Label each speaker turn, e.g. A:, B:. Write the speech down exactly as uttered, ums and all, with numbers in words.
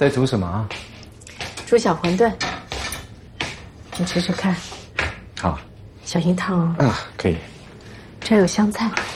A: 在煮什么啊？
B: 煮小馄饨，你吃吃看。
A: 好。
B: 小心烫哦。
A: 啊，可以。
B: 这儿有香菜。